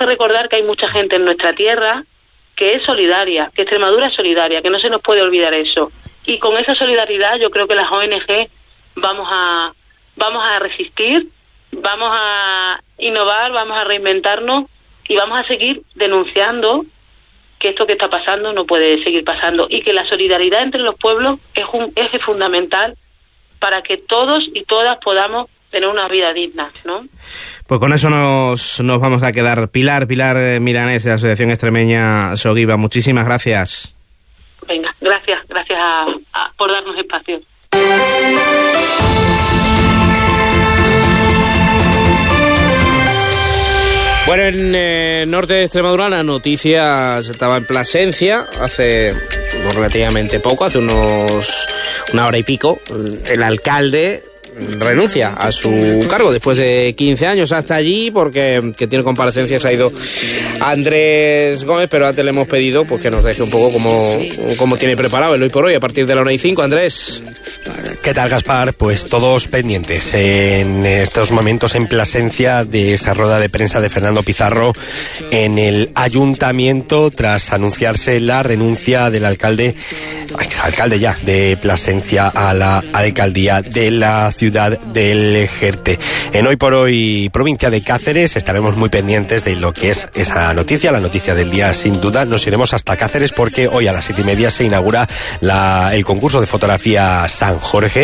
que recordar que hay mucha gente en nuestra tierra que es solidaria, que Extremadura es solidaria, que no se nos puede olvidar eso. Y con esa solidaridad yo creo que las ONG vamos a resistir, vamos a innovar, vamos a reinventarnos y vamos a seguir denunciando que esto que está pasando no puede seguir pasando y que la solidaridad entre los pueblos es un eje fundamental para que todos y todas podamos tener una vida digna, ¿no? Pues con eso nos vamos a quedar. Pilar Milanés de la Asociación Extremeña Soguiba, muchísimas gracias. Venga, gracias por darnos espacio. Bueno, en el norte de Extremadura la noticia estaba en Plasencia hace relativamente poco, hace una hora y pico. El alcalde renuncia a su cargo después de 15 años hasta allí porque que tiene comparecencias. Ha ido Andrés Gómez, pero antes le hemos pedido pues que nos deje un poco cómo tiene preparado el hoy por hoy a partir de la 1:05. Andrés. ¿Qué tal, Gaspar? Pues todos pendientes en estos momentos en Plasencia de esa rueda de prensa de Fernando Pizarro en el ayuntamiento tras anunciarse la renuncia del exalcalde ya de Plasencia a la alcaldía de la ciudad del Jerte. En Hoy por Hoy, provincia de Cáceres, estaremos muy pendientes de lo que es esa noticia, la noticia del día sin duda. Nos iremos hasta Cáceres porque hoy a las 7:30 se inaugura el concurso de fotografía San Jorge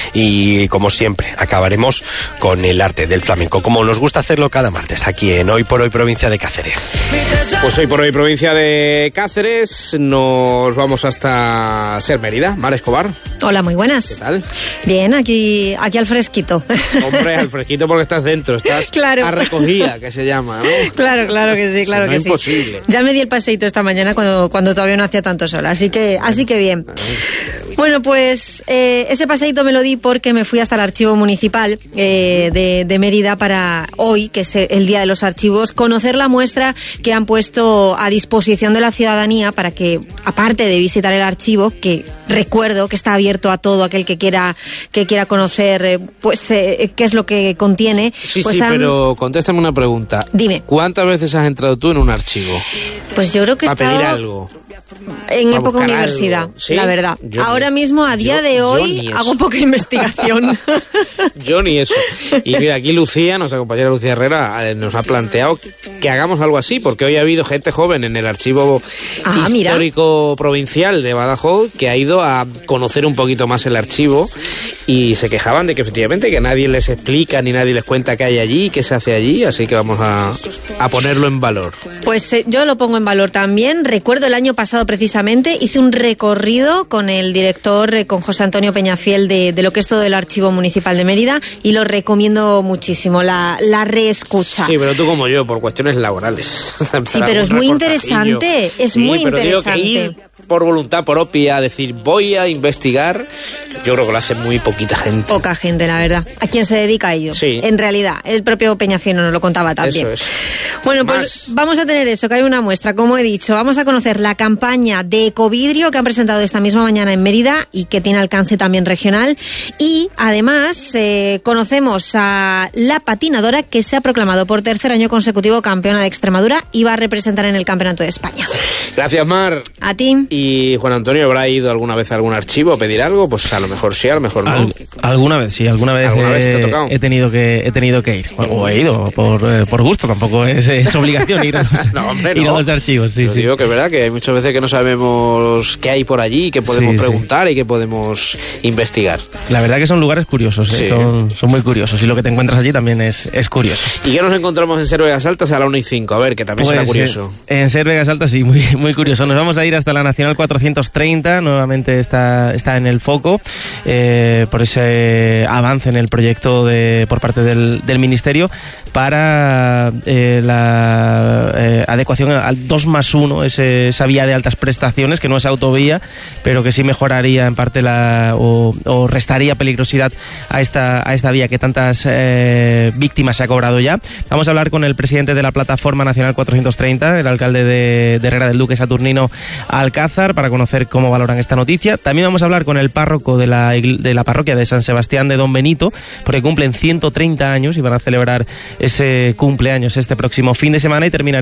y como siempre acabaremos con el arte del flamenco, como nos gusta hacerlo cada martes aquí en Hoy por Hoy, provincia de Cáceres. Pues Hoy por Hoy, provincia de Cáceres, nos vamos hasta Ser Mérida. Mar Escobar. Hola, muy buenas. ¿Qué tal? Bien, aquí al fresquito. Hombre, al fresquito porque estás dentro, estás claro. A recogida, que se llama, ¿no? Claro que sí, claro si no que es sí. Imposible. Ya me di el paseíto esta mañana cuando todavía no hacía tanto sol, así que bien. Bueno, pues ese paseíto me lo di porque me fui hasta el archivo municipal de Mérida para hoy, que es el Día de los Archivos, conocer la muestra que han puesto a disposición de la ciudadanía para que, aparte de visitar el archivo, que recuerdo que está abierto a todo aquel que quiera conocer qué es lo que contiene. Sí, pero contéstame una pregunta. Dime. ¿Cuántas veces has entrado tú en un archivo? Pues yo creo que he estado pedir algo. En época universidad, ¿Sí? la verdad. Ahora mismo, a día de hoy, hago poca investigación. Yo ni eso. Y mira, aquí Lucía, nuestra compañera Lucía Herrera, nos ha planteado que hagamos algo así, porque hoy ha habido gente joven en el archivo histórico provincial de Badajoz que ha ido a conocer un poquito más el archivo y se quejaban de que efectivamente que nadie les explica ni nadie les cuenta qué hay allí, qué se hace allí, así que vamos a ponerlo en valor. Pues yo lo pongo en valor también. Recuerdo el año pasado precisamente hice un recorrido con el director, con José Antonio Peñafiel, de lo que es todo el Archivo Municipal de Mérida, y lo recomiendo muchísimo, la reescucha. Sí, pero tú como yo, por cuestiones laborales. Sí, pero es muy interesante, muy interesante. Digo que ir por voluntad propia, decir voy a investigar, yo creo que lo hace muy poquita gente. Poca gente, la verdad. ¿A quién se dedica a ello? Sí. En realidad, el propio Peñafiel nos lo contaba también. Eso es. Bueno, pues vamos a tener eso, que hay una muestra, como he dicho. Vamos a conocer la campaña de Ecovidrio que han presentado esta misma mañana en Mérida y que tiene alcance también regional. Y además conocemos a la patinadora que se ha proclamado por tercer año consecutivo campeona de Extremadura y va a representar en el Campeonato de España. Gracias, Mar. A ti. ¿Y Juan Antonio habrá ido alguna vez a algún archivo a pedir algo? Pues a lo mejor sí, a lo mejor no. Alguna vez sí, alguna vez te ha tocado. he tenido que ir. O he ido por gusto, tampoco es obligación ir a los archivos. Sí, digo que es verdad que hay muchas veces que no sabemos qué hay por allí, qué podemos preguntar y qué podemos investigar. La verdad que son lugares curiosos, son muy curiosos, y lo que te encuentras allí también es curioso. ¿Y qué nos encontramos en Ser Vegas Altas a la 1:05? A ver, que también será curioso. En Ser Vegas Altas sí, muy, muy curioso. Nos vamos a ir hasta la Nacional 430, nuevamente está en el foco por ese avance en el proyecto por parte del Ministerio para la adecuación al 2+1, esa vía de altas prestaciones, que no es autovía, pero que sí mejoraría en parte o restaría peligrosidad a esta vía que tantas víctimas se ha cobrado ya. Vamos a hablar con el presidente de la Plataforma Nacional 430, el alcalde de Herrera del Duque, Saturnino Alcázar, para conocer cómo valoran esta noticia. También vamos a hablar con el párroco de la parroquia de San Sebastián de Don Benito, porque cumplen 130 años y van a celebrar ese cumpleaños este próximo fin de semana, y terminar